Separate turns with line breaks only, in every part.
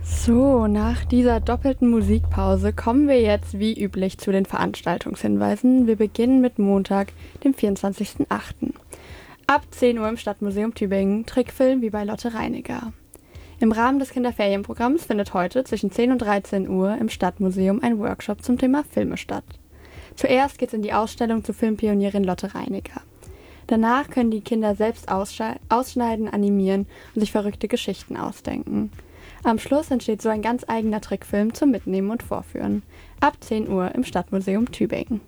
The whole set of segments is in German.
So, nach dieser doppelten Musikpause kommen wir jetzt wie üblich zu den Veranstaltungshinweisen. Wir beginnen mit Montag, dem 24.08. Ab 10 Uhr im Stadtmuseum Tübingen, Trickfilm wie bei Lotte Reiniger. Im Rahmen des Kinderferienprogramms findet heute zwischen 10 und 13 Uhr im Stadtmuseum ein Workshop zum Thema Filme statt. Zuerst geht's in die Ausstellung zur Filmpionierin Lotte Reiniger. Danach können die Kinder selbst ausschneiden, animieren und sich verrückte Geschichten ausdenken. Am Schluss entsteht so ein ganz eigener Trickfilm zum Mitnehmen und Vorführen. Ab 10 Uhr im Stadtmuseum Tübingen.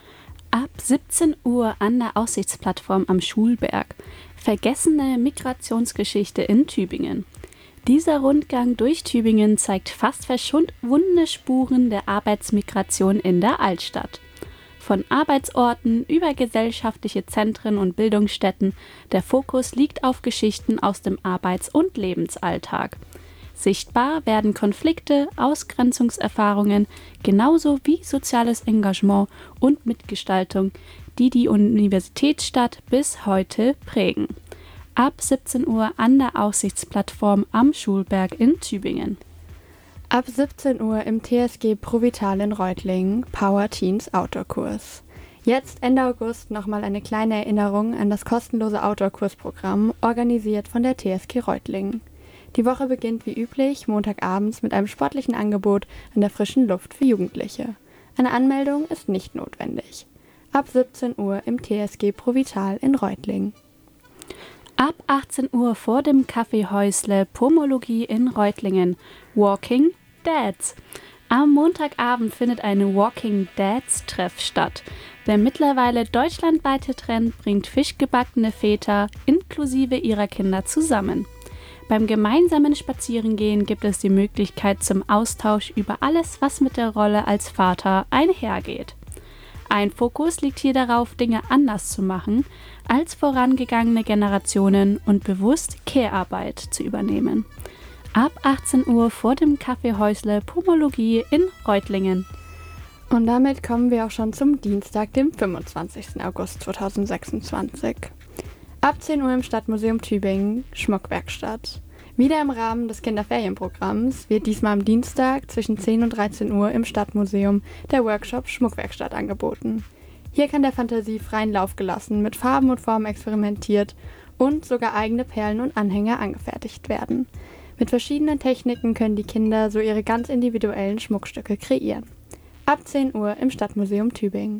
Ab 17 Uhr an der Aussichtsplattform am Schulberg. Vergessene Migrationsgeschichte in Tübingen. Dieser Rundgang durch Tübingen zeigt fast verschwundene Spuren der Arbeitsmigration in der Altstadt. Von Arbeitsorten über gesellschaftliche Zentren und Bildungsstätten, der Fokus liegt auf Geschichten aus dem Arbeits- und Lebensalltag. Sichtbar werden Konflikte, Ausgrenzungserfahrungen, genauso wie soziales Engagement und Mitgestaltung, die die Universitätsstadt bis heute prägen. Ab 17 Uhr an der Aussichtsplattform am Schulberg in Tübingen.
Ab 17 Uhr im TSG Provital in Reutlingen, Power Teens Outdoor-Kurs. Jetzt Ende August nochmal eine kleine Erinnerung an das kostenlose Outdoor-Kursprogramm, organisiert von der TSG Reutlingen. Die Woche beginnt wie üblich montagabends mit einem sportlichen Angebot an der frischen Luft für Jugendliche. Eine Anmeldung ist nicht notwendig. Ab 17 Uhr im TSG Provital in Reutlingen.
Ab 18 Uhr vor dem Kaffeehäusle Pomologie in Reutlingen. Walking Dads. Am Montagabend findet eine Walking Dads Treff statt. Der mittlerweile deutschlandweite Trend bringt fischgebackene Väter inklusive ihrer Kinder zusammen. Beim gemeinsamen Spazierengehen gibt es die Möglichkeit zum Austausch über alles, was mit der Rolle als Vater einhergeht. Ein Fokus liegt hier darauf, Dinge anders zu machen, als vorangegangene Generationen und bewusst Care-Arbeit zu übernehmen. Ab 18 Uhr vor dem Kaffeehäusle Pomologie in Reutlingen.
Und damit kommen wir auch schon zum Dienstag, dem 25. August 2026. Ab 10 Uhr im Stadtmuseum Tübingen, Schmuckwerkstatt. Wieder im Rahmen des Kinderferienprogramms wird diesmal am Dienstag zwischen 10 und 13 Uhr im Stadtmuseum der Workshop Schmuckwerkstatt angeboten. Hier kann der Fantasie freien Lauf gelassen, mit Farben und Formen experimentiert und sogar eigene Perlen und Anhänger angefertigt werden. Mit verschiedenen Techniken können die Kinder so ihre ganz individuellen Schmuckstücke kreieren. Ab 10 Uhr im Stadtmuseum Tübingen.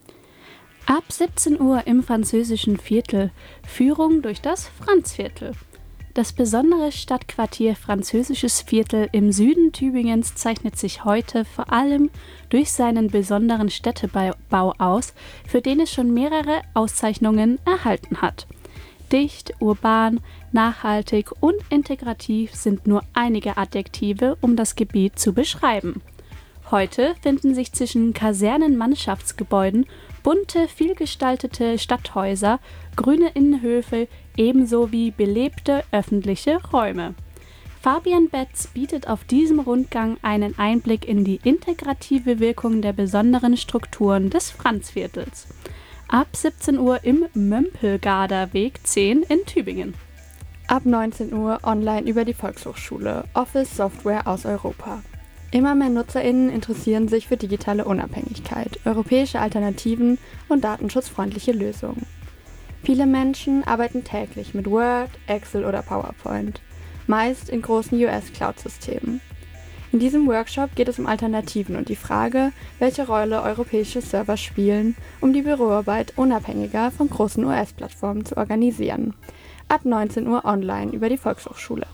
Ab 17 Uhr im französischen Viertel. Führung durch das Franzviertel. Das besondere Stadtquartier Französisches Viertel im Süden Tübingens zeichnet sich heute vor allem durch seinen besonderen Städtebau aus, für den es schon mehrere Auszeichnungen erhalten hat. Dicht, urban, nachhaltig und integrativ sind nur einige Adjektive, um das Gebiet zu beschreiben. Heute finden sich zwischen Kasernenmannschaftsgebäuden bunte, vielgestaltete Stadthäuser, grüne Innenhöfe ebenso wie belebte öffentliche Räume. Fabian Betz bietet auf diesem Rundgang einen Einblick in die integrative Wirkung der besonderen Strukturen des Franzviertels. Ab 17 Uhr im Mömpelgarder Weg 10 in Tübingen.
Ab 19 Uhr online über die Volkshochschule, Office Software aus Europa. Immer mehr NutzerInnen interessieren sich für digitale Unabhängigkeit, europäische Alternativen und datenschutzfreundliche Lösungen. Viele Menschen arbeiten täglich mit Word, Excel oder PowerPoint, meist in großen US-Cloud-Systemen. In diesem Workshop geht es um Alternativen und die Frage, welche Rolle europäische Server spielen, um die Büroarbeit unabhängiger von großen US-Plattformen zu organisieren. Ab 19 Uhr online über die Volkshochschule.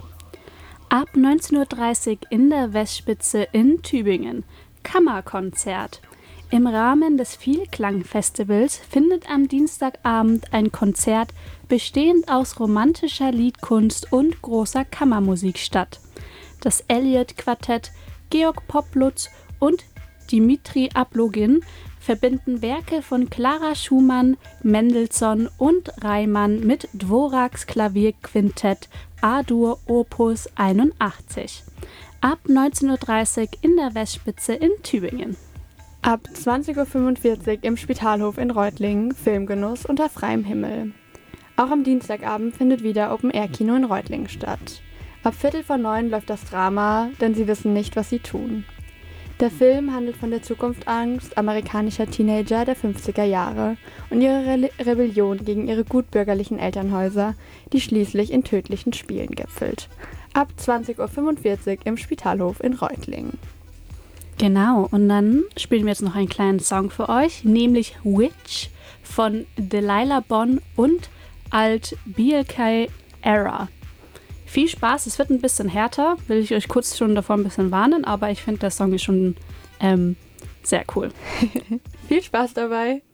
Ab 19.30 Uhr in der Westspitze in Tübingen. Kammerkonzert. Im Rahmen des Vielklang-Festivals findet am Dienstagabend ein Konzert bestehend aus romantischer Liedkunst und großer Kammermusik statt. Das Elliott-Quartett, Georg Poplutz und Dimitri Ablogin verbinden Werke von Clara Schumann, Mendelssohn und Reimann mit Dvoraks Klavierquintett A-Dur Opus 81. Ab 19.30 Uhr in der Westspitze in Tübingen.
Ab 20.45 Uhr im Spitalhof in Reutlingen, Filmgenuss unter freiem Himmel. Auch am Dienstagabend findet wieder Open-Air-Kino in Reutlingen statt. Ab 8:45 läuft das Drama, denn sie wissen nicht, was sie tun. Der Film handelt von der Zukunftsangst amerikanischer Teenager der 50er Jahre und ihrer Rebellion gegen ihre gutbürgerlichen Elternhäuser, die schließlich in tödlichen Spielen gipfelt. Ab 20:45 Uhr im Spitalhof in Reutlingen.
Genau, und dann spielen wir jetzt noch einen kleinen Song für euch, nämlich Witch von Delilah Bonn und Alt BLK Era. Viel Spaß, es wird ein bisschen härter, will ich euch kurz schon davor ein bisschen warnen, aber ich finde, der Song ist schon sehr cool.
Viel Spaß dabei!